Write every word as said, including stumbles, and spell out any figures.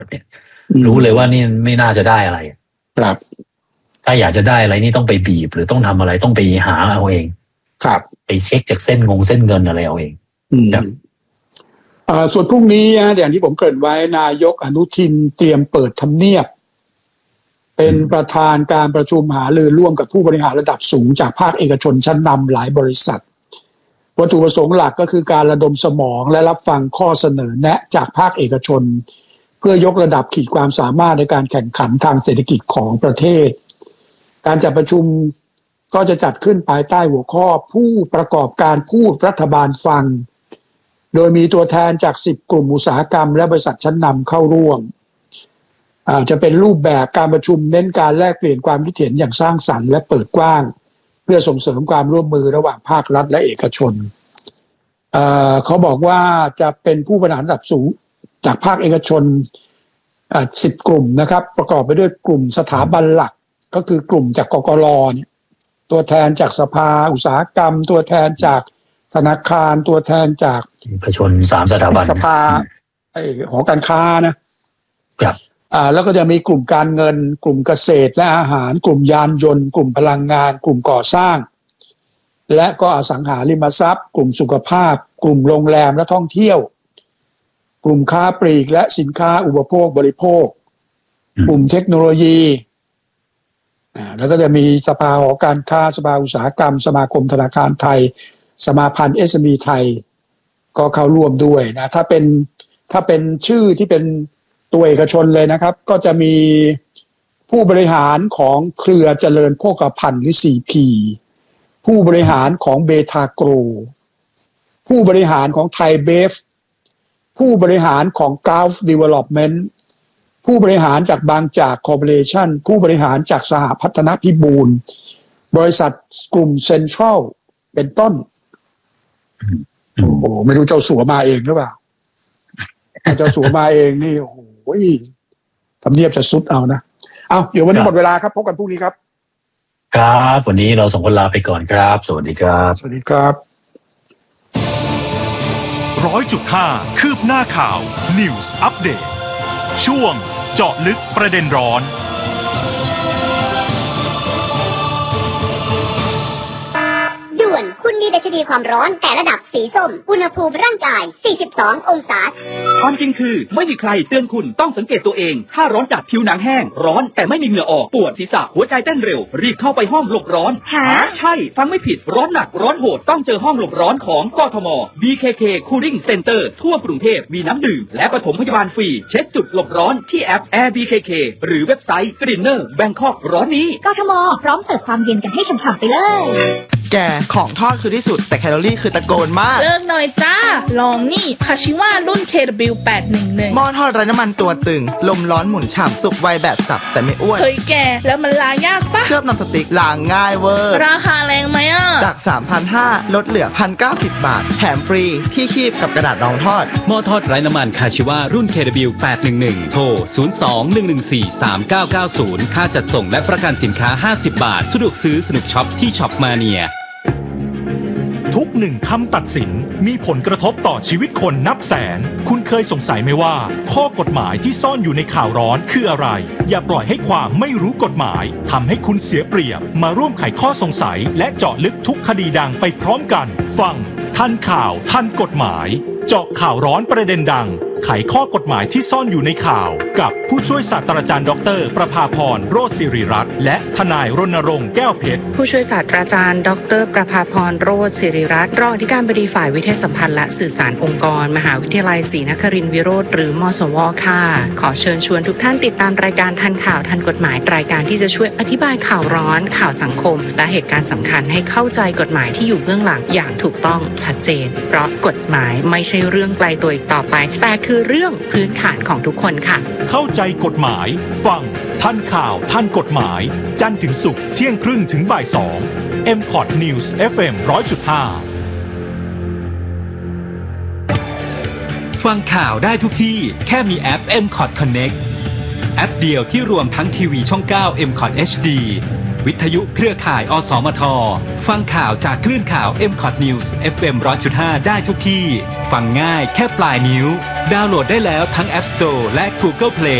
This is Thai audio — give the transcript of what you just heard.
เนี่ยรู้เลยว่านี่ไม่น่าจะได้อะไรครับถ้าอยากจะได้อะไรนี่ต้องไปบีบหรือต้องทำอะไรต้องไปหาเอาเองครับไปเช็คจากเส้นงงเส้นเงินอะไรเอาเองครับส่วนพรุ่งนี้อย่างที่ผมเกริ่นไว้นายกอนุทินเตรียมเปิดทำเนียบเป็นประธานการประชุมหารือร่วมกับผู้บริหารระดับสูงจากภาคเอกชนชั้นนำหลายบริษัทวัตถุประสงค์หลักก็คือการระดมสมองและรับฟังข้อเสนอแนะจากภาคเอกชนเพื่อยกระดับขีดความสามารถในการแข่งขันทางเศรษฐกิจของประเทศการจัดประชุมก็จะจัดขึ้นภายใต้หัวข้อผู้ประกอบการพูดรัฐบาลฟังโดยมีตัวแทนจากสิบกลุ่มอุตสาหกรรมและบริษัทชั้นนำเข้าร่วมจะเป็นรูปแบบการประชุมเน้นการแลกเปลี่ยนความคิดเห็นอย่างสร้างสรรค์และเปิดกว้างเพื่อส่งเสริมความร่วมมือระหว่างภาครัฐและเอกชนเอ่อเขาบอกว่าจะเป็นผู้บริหารระดับสูงจากภาคเอกชนสิบกลุ่มนะครับประกอบไปด้วยกลุ่มสถาบันหลักก็คือกลุ่มจากกกร.เนี่ยตัวแทนจากสภาอุตสาหกรรมตัวแทนจากธนาคารตัวแทนจากเอกชนสามสถาบันสภาไอ้หอการค้านะครับอ่าแล้วก็จะมีกลุ่มการเงินกลุ่มเกษตรและอาหารกลุ่มยานยนต์กลุ่มพลังงานกลุ่มก่อสร้างและก็อสังหาริมทรัพย์กลุ่มสุขภาพกลุ่มโรงแรมและท่องเที่ยวกลุ่มค้าปลีกและสินค้าอุปโภคบริโภคกลุ่มเทคโนโลยีอ่าแล้วก็จะมีสภาหอการค้าสภาอุตสาหกรรมสมาคมธนาคารไทยสมาพันธ์ เอส เอ็ม อี ไทยก็เข้าร่วมด้วยนะถ้าเป็นถ้าเป็นชื่อที่เป็นตัวเอกชนเลยนะครับก็จะมีผู้บริหารของเครือเจริญโภคภัณฑ์หรือ ซี พี ผู้บริหารของเบทาโกรผู้บริหารของไทยเบฟผู้บริหารของ Gulf Development ผู้บริหารจากบางจากคอร์ปอเรชั่นผู้บริหารจากสหพัฒนพิบูลบริษัทกลุ่มเซ็นทรัลเป็นต้นโอ้โหไม่รู้เจ้าสัวมาเองหรือเปล่าเจ้าสัวมาเองนี่โอ้โหทำเนียบจะสุดเอานะเอาเดี๋ยววันนี้หมดเวลาครับพบกันพรุ่งนี้ครับครับวันนี้เราส่งคนลาไปก่อนครับสวัสดีครับสวัสดีครับร้อยจุดห้าคืบหน้าข่าว News Update ช่วงเจาะลึกประเด็นร้อนด่วนคุณมีดัชนีความร้อนแต่ระดับสีส้มอุณหภูมิร่างกายสี่สิบสององศาความจริงคือไม่มีใครเตือนคุณต้องสังเกตตัวเองถ้าร้อนจัดผิวหนังแห้งร้อนแต่ไม่มีเหงื่อออกปวดศีรษะหัวใจเต้นเร็วรีบเข้าไปห้องหลบร้อนฮะใช่ฟังไม่ผิดร้อนหนักร้อนโหดต้องเจอห้องหลบร้อนของกทม บี เค เค Cooling Center ทั่วกรุงเทพมีน้ำดื่มและปฐมพยาบาลฟรีเช็คจุดหลบร้อนที่แอป Air บี เค เค หรือเว็บไซต์ Greener Bangkok ร้อนนี้กทมพร้อมเสิร์ฟความเย็นกันให้ฉ่ำๆไปเลยแกของทอดคือที่สุดแต่แคลอรี่คือตะโกนมากเลิกหน่อยจ้าลองนี่คาชิวารุ่น เค ดับเบิลยู แปดหนึ่งหนึ่งหม้อทอดไร้น้ำมันตัวตึงลมร้อนหมุนฉ่ำสุกไวแบบสับแต่ไม่อ้วนเฮ้ยแกแล้วมันล้างยากปะเคลือบน้ำสติ๊กล้างง่ายเวอร์ราคาแรงไหมอ่ะจาก สามพันห้าร้อย ลดเหลือ หนึ่งพันเก้าสิบ บาทแถมฟรีที่คีบกับกระดาษรองทอดหม้อทอดไร้น้ำมันคาชิวารุ่น เค ดับเบิลยู แปดหนึ่งหนึ่ง โทรศูนย์ สอง หนึ่ง หนึ่ง สี่ สาม เก้า เก้า ศูนย์ค่าจัดส่งและประกันสินค้าห้าสิบบาทสะดวกซื้อสนุกช็อปที่ช็อปมาเนียทุกหนึ่งคำตัดสินมีผลกระทบต่อชีวิตคนนับแสนคุณเคยสงสัยไหมว่าข้อกฎหมายที่ซ่อนอยู่ในข่าวร้อนคืออะไรอย่าปล่อยให้ความไม่รู้กฎหมายทำให้คุณเสียเปรียบมาร่วมไขข้อสงสัยและเจาะลึกทุกคดีดังไปพร้อมกันฟังทันข่าวทันกฎหมายเจาะข่าวร้อนประเด็นดังไขข้อกฎหมายที่ซ่อนอยู่ในข่าวกับผู้ช่วยศาสตราจารย์ดรประภาพรโรจน์ศิริรัตน์และทนายรณรงค์แก้วเพชรผู้ช่วยศาสตราจารย์ดรประภาพรโรจน์ศิริรัตน์รองอธิการบดีฝ่ายวิทยาสัมพันธ์และสื่อสารองค์กรมหาวิทยาลัยศรีนครินทร์วิโรธหรือมสวค่ะขอเชิญชวนทุกท่านติดตามรายการทันข่าวทันกฎหมายรายการที่จะช่วยอธิบายข่าวร้อนข่าวสังคมและเหตุการณ์สำคัญให้เข้าใจกฎหมายที่อยู่เบื้องหลังอย่างถูกต้องชัดเจนเพราะกฎหมายไม่ใช่เรื่องไกลตัวอีกต่อไปแต่คือเรื่องพื้นฐานของทุกคนค่ะเข้าใจกฎหมายฟังทันข่าวทันกฎหมายจันทร์ถึงศุกร์เที่ยงครึ่งถึงบ่ายสอง เอ็ม พอด News เอฟ เอ็ม หนึ่งร้อยจุดห้าฟังข่าวได้ทุกที่แค่มีแอป เอ็ม พอด Connect แอปเดียวที่รวมทั้งทีวีช่องเก้า เอ็ม พอด เอช ดี วิทยุเครือข่ายอสมทฟังข่าวจากคลื่นข่าว เอ็ม พอด News เอฟ เอ็ม หนึ่งร้อยจุดห้า ได้ทุกที่ฟังง่ายแค่ปลายนิ้วดาวน์โหลดได้แล้วทั้ง App Store และ Google Play